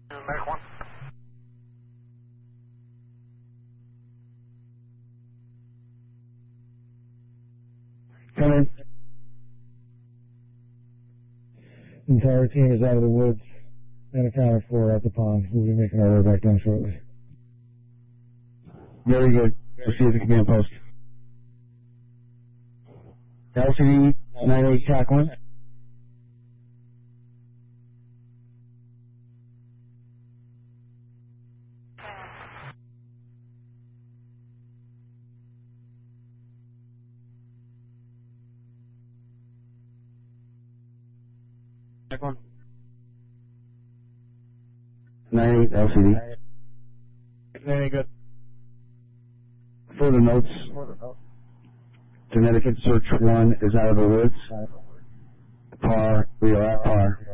Next one. Come in. The entire team is out of the woods and accounted for at the pond. We'll be making our way back down shortly. Very good. We'll see you at the command post. LCD 98 TAC 1. TAC 1. 98 LCD. 98 good. Further notes. Connecticut Search 1 is out of the woods. Par, we are at par.